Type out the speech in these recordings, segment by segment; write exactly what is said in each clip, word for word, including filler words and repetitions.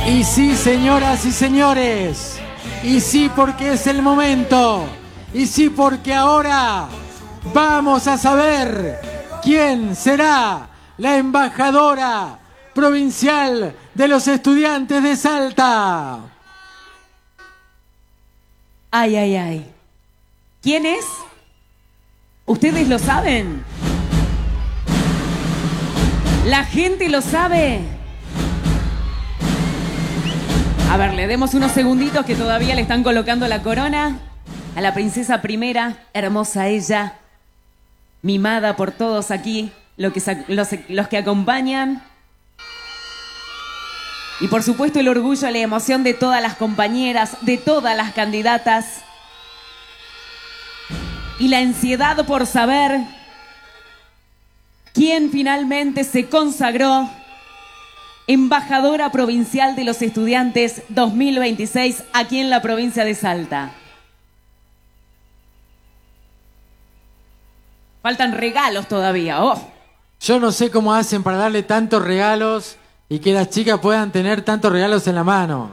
Y sí, señoras y señores, y sí porque es el momento, y sí porque ahora vamos a saber quién será la embajadora provincial de los estudiantes de Salta. Ay, ay, ay. ¿Quién es? ¿Ustedes lo saben? ¿La gente lo sabe? A ver, le demos unos segunditos que todavía le están colocando la corona a la princesa primera, hermosa ella, mimada por todos aquí, lo que, los, los que acompañan. Y por supuesto el orgullo, la emoción de todas las compañeras, de todas las candidatas. Y la ansiedad por saber quién finalmente se consagró embajadora provincial de los estudiantes dos mil veintiséis aquí en la provincia de Salta. Faltan regalos todavía. Oh. Yo no sé cómo hacen para darle tantos regalos y que las chicas puedan tener tantos regalos en la mano.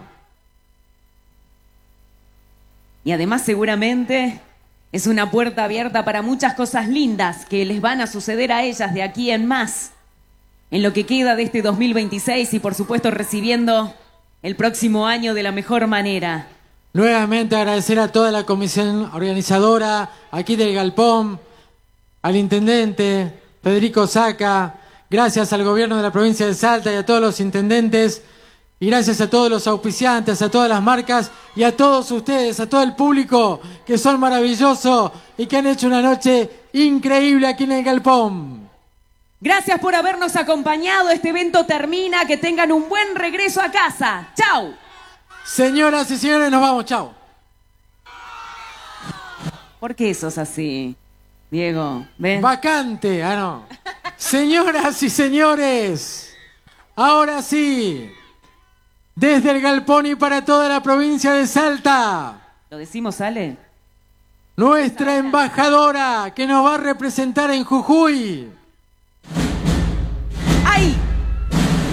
Y además seguramente es una puerta abierta para muchas cosas lindas que les van a suceder a ellas de aquí en más, en lo que queda de este dos mil veintiséis y por supuesto recibiendo el próximo año de la mejor manera. Nuevamente agradecer a toda la comisión organizadora aquí del Galpón, al intendente Federico Saca, gracias al gobierno de la provincia de Salta y a todos los intendentes, y gracias a todos los auspiciantes, a todas las marcas y a todos ustedes, a todo el público que son maravillosos y que han hecho una noche increíble aquí en el Galpón. Gracias por habernos acompañado. Este evento termina. Que tengan un buen regreso a casa. ¡Chau! Señoras y señores, nos vamos. ¡Chau! ¿Por qué sos así, Diego? ¿Ven? Vacante. Ah, no. Señoras y señores, ahora sí, desde el Galpón y para toda la provincia de Salta, ¿Lo decimos, Ale? nuestra embajadora que nos va a representar en Jujuy,